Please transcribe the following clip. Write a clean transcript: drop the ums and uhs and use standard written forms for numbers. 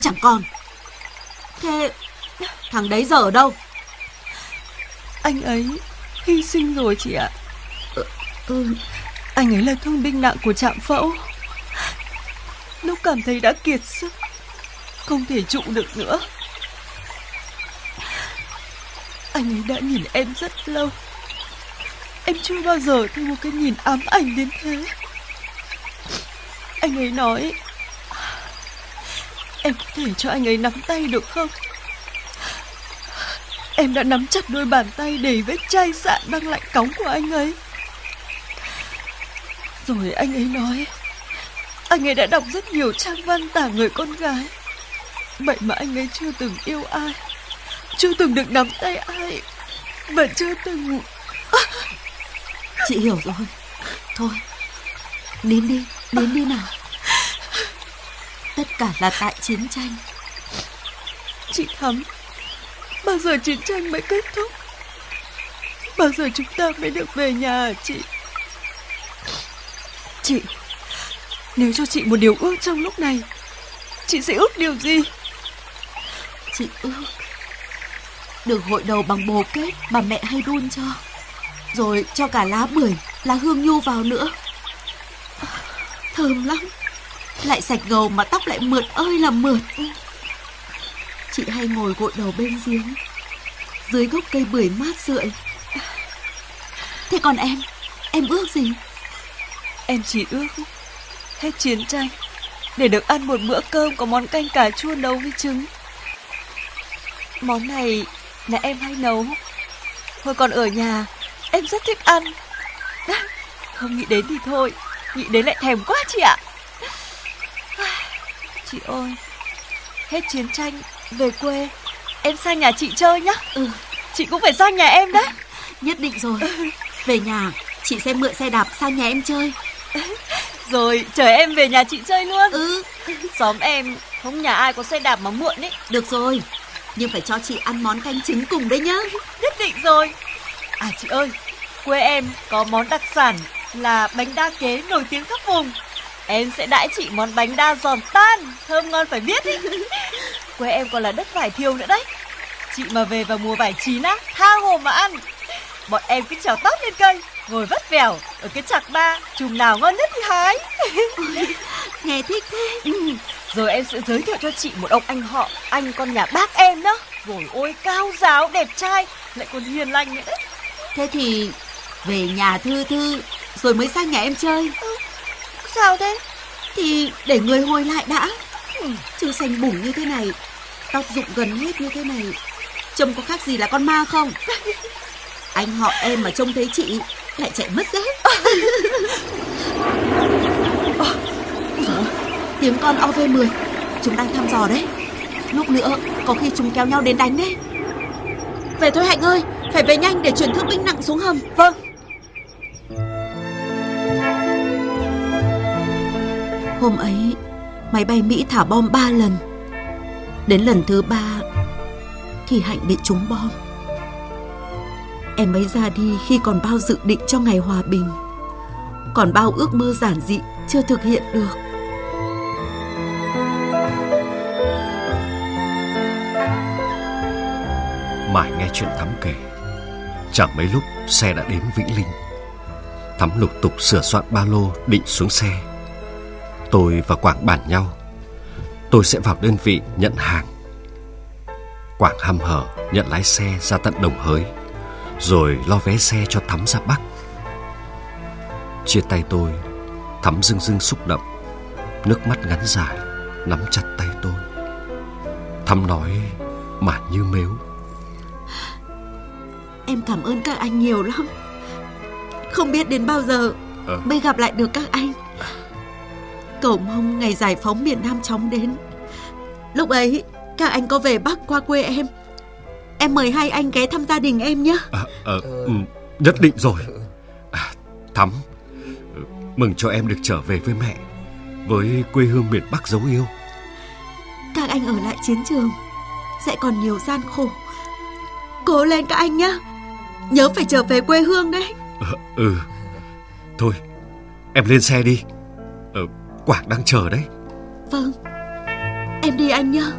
chẳng còn. Thế thằng đấy giờ ở đâu? Anh ấy hy sinh rồi chị ạ. Anh ấy là thương binh nặng của trạm phẫu. Lúc cảm thấy đã kiệt sức, không thể trụ được nữa, anh ấy đã nhìn em rất lâu. Em chưa bao giờ thấy một cái nhìn ám ảnh đến thế. Anh ấy nói, em có thể cho anh ấy nắm tay được không? Em đã nắm chặt đôi bàn tay đầy vết chai sạn đang lạnh cóng của anh ấy. Rồi anh ấy nói, anh ấy đã đọc rất nhiều trang văn tả người con gái, vậy mà anh ấy chưa từng yêu ai, chưa từng được nắm tay ai, và chưa từng... Chị hiểu rồi. Thôi, nín đi nào. Tất cả là tại chiến tranh. Chị Thắm, bao giờ chiến tranh mới kết thúc? Bao giờ chúng ta mới được về nhà hả chị? Chị, nếu cho chị một điều ước trong lúc này, chị sẽ ước điều gì? Chị ước được hội đầu bằng bồ kết bà mẹ hay đun cho, rồi cho cả lá bưởi, lá hương nhu vào nữa. Thơm lắm, lại sạch gầu mà tóc lại mượt ơi là mượt. Chị hay ngồi gội đầu bên giếng, dưới gốc cây bưởi mát rượi. Thế còn em ước gì? Em chỉ ước hết chiến tranh để được ăn một bữa cơm có món canh cà chua nấu với trứng. Món này là em hay nấu. Hồi còn ở nhà, em rất thích ăn. Không nghĩ đến thì thôi, nghĩ đến lại thèm quá chị ạ. Chị ơi, hết chiến tranh về quê, em sang nhà chị chơi nhá. Chị cũng phải sang nhà em đấy. Nhất định rồi. Về nhà chị sẽ mượn xe đạp sang nhà em chơi, rồi chở em về nhà chị chơi luôn. Xóm em không nhà ai có xe đạp mà mượn ấy. Được rồi, nhưng phải cho chị ăn món canh trứng cùng đấy nhá. Nhất định rồi. À chị ơi, quê em có món đặc sản là bánh đa kế nổi tiếng khắp vùng. Em sẽ đãi chị món bánh đa giòn tan, thơm ngon phải biết ý. Quê em còn là đất vải thiều nữa đấy. Chị mà về vào mùa vải chín á, tha hồ mà ăn. Bọn em cứ trèo tót lên cây, ngồi vắt vẻo ở cái chạc ba, chùm nào ngon nhất thì hái. Nghe thích thế. Rồi em sẽ giới thiệu cho chị một ông anh họ, anh con nhà bác em đó. Rồi ôi, cao giáo, đẹp trai, lại còn hiền lành nữa đấy. Thế thì về nhà thư rồi mới sang nhà em chơi. Sao thế? Thì để người hồi lại đã. Chứ xanh bủng như thế này, tóc rụng gần hết như thế này, trông có khác gì là con ma không? Anh họ em mà trông thấy chị lại chạy mất dép. Tiếng con OV10, chúng đang thăm dò đấy. Lúc nữa có khi chúng kéo nhau đến đánh đấy. Về thôi Hạnh ơi, phải về nhanh để chuyển thương binh nặng xuống hầm. Vâng. Hôm ấy máy bay Mỹ thả bom 3 lần. Đến lần thứ 3 thì Hạnh bị trúng bom. Em ấy ra đi khi còn bao dự định cho ngày hòa bình, còn bao ước mơ giản dị chưa thực hiện được. Mãi nghe chuyện Thắm kể, chẳng mấy lúc xe đã đến Vĩnh Linh. Thắm lục tục sửa soạn ba lô định xuống xe. Tôi và Quảng bàn nhau, tôi sẽ vào đơn vị nhận hàng. Quảng hăm hở nhận lái xe ra tận Đồng Hới, rồi lo vé xe cho Thắm ra Bắc. Chia tay tôi, Thắm rưng rưng xúc động, nước mắt ngắn dài nắm chặt tay tôi. Thắm nói mà như mếu: Em cảm ơn các anh nhiều lắm. Không biết đến bao giờ mới gặp lại được các anh. Cầu mong ngày giải phóng miền Nam chóng đến. Lúc ấy các anh có về Bắc qua quê em mời hai anh ghé thăm gia đình em nhé. Nhất định rồi. Thắm, mừng cho em được trở về với mẹ, với quê hương miền Bắc dấu yêu. Các anh ở lại chiến trường sẽ còn nhiều gian khổ. Cố lên các anh nhé, nhớ phải trở về quê hương đấy. Thôi, em lên xe đi. Quảng đang chờ đấy. Vâng, em đi anh nhé.